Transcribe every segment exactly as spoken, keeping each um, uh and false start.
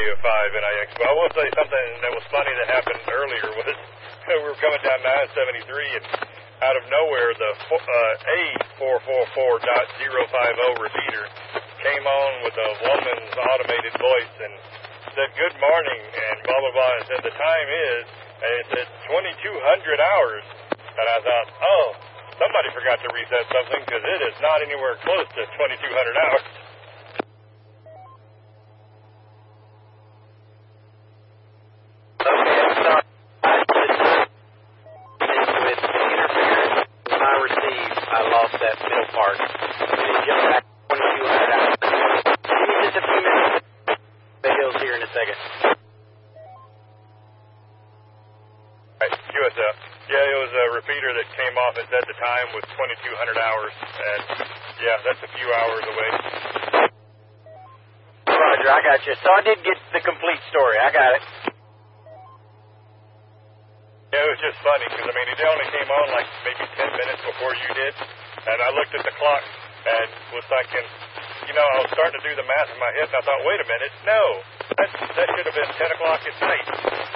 of five N I X. But I will say something that was funny that happened earlier was we were coming down nine seventy-three and out of nowhere the uh, A four forty-four dot zero five zero repeater came on with a woman's automated voice and said, good morning, and blah, blah, blah, and said the time is, and it said twenty-two hundred hours. And I thought, oh, somebody forgot to reset something because it is not anywhere close to twenty-two hundred hours. That middle part, and then jump back twenty-two hundred hours. Give me just a few minutes. The hills here in a second. Right, U S F. Yeah, it was a repeater that came off and said the time was twenty-two hundred hours, and yeah, that's a few hours away. Roger, I got you. So I did get the complete story. I got it. Yeah, it was just funny because I mean, it only came on like maybe ten minutes before you did. And I looked at the clock and was thinking, you know, I was starting to do the math in my head, and I thought, wait a minute, no, that, that should have been ten o'clock at night.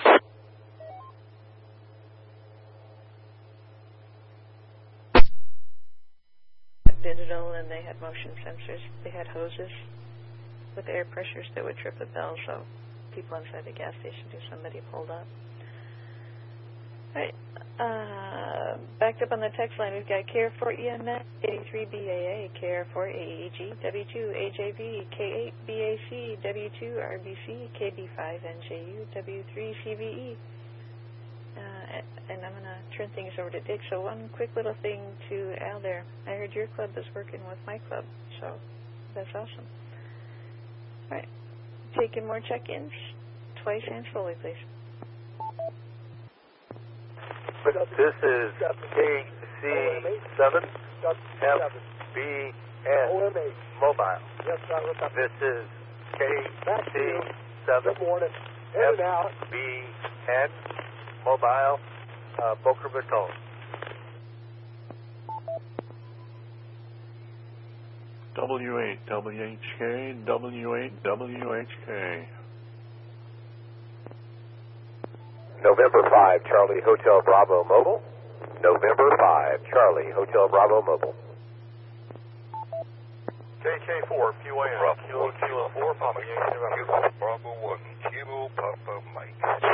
Digital, and they had motion sensors. They had hoses with air pressures that would trip a bell, so people inside the gas station knew somebody pulled up. All right. Uh, backed up on the text line, we've got K R four E M S, eighty-three B A A, K R four A E G, W two A J V, K eight B A C, W two R B C, K B five N J U, W three C V E. Uh, and I'm going to turn things over to Dick. So one quick little thing to Al there. I heard your club is working with my club, so that's awesome. All right. Taking more check-ins, twice and slowly, please. This is K C seven F B N Mobile. This is K C seven F B N Mobile, uh, Boca Raton. W eight W H K, W eight W H K. November five, Charlie Hotel Bravo Mobile. November five, Charlie Hotel Bravo Mobile. K K four, P Y N, Kilo Kilo four, Papa Yankee, Bravo one, Kilo Papa Mike.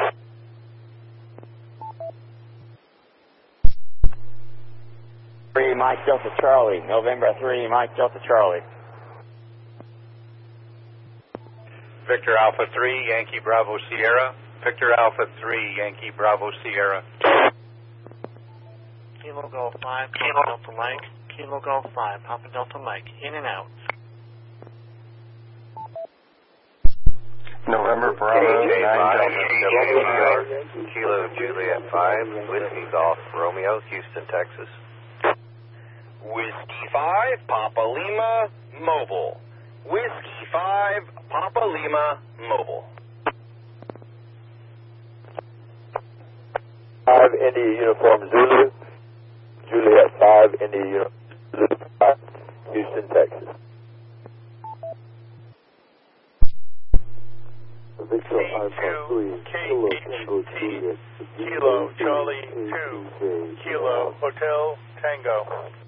Three Mike Delta Charlie, November three Mike Delta Charlie. Victor Alpha three, Yankee Bravo Sierra. Victor Alpha three, Yankee Bravo Sierra. Kilo Golf five, Papa Delta Mike. Kilo Golf five, Papa Delta Mike. In and out. November Bravo nine Delta. Kilo Juliet five, Whiskey Golf Romeo, Houston, Texas. Whiskey five, Papa Lima, Mobile. Whiskey five, Papa Lima, Mobile. five India Uniform Zulu, Juliet five India Uniform Zulu five, Houston, Texas. Victor Alpha three, Kilo Tango Juliet, Kilo Charlie two, Kilo Hotel Tango.